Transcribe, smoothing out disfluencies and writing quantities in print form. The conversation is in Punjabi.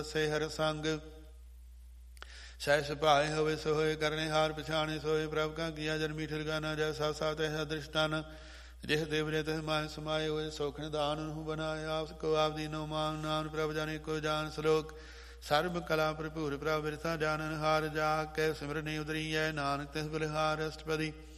ਸੇ ਹਰ ਸੰਗ ਸਹਿ ਸੁਭਾਏ ਹੋਵੇ ਸੋਏ ਕਰਨੇ ਹਾਰ ਪਛਾਣੇ ਸੋਏ ਪ੍ਰਭ ਕਾ ਕੀਆ ਜਨ ਮੀਠ ਗਾਨਾ ਜੈ ਸਾ ਸਾ ਤਹਿ ਦ੍ਰਿਸ਼ਟਾਨ ਜਿਹ ਦੇਵ ਜੇ ਤਹਿ ਮਾਇ ਸਮਾਏ ਹੋਏ ਸੋਖਣ ਦਾਨ ਨੂੰ ਬਣਾਏ ਆਪ ਕੋ ਆਪ ਦੀਨੋ ਮਾਨ ਨਾਮ ਪ੍ਰਭ ਜਾਨੇ ਕੋ ਜਾਨ ਸਲੋਕ ਸਰਬ ਕਲਾ ਭਰਪੂਰ ਪ੍ਰਭ ਬਿਰਥਾ ਜਾਨਨ ਹਾਰ ਜਾ ਕੇ ਸਿਮਰਨੀ ਉਦਰੀਐ ਨਾਨਕ ਤਿਸ ਬਲਿਹਾਰ ਅਸ਼ਟਪਦੀ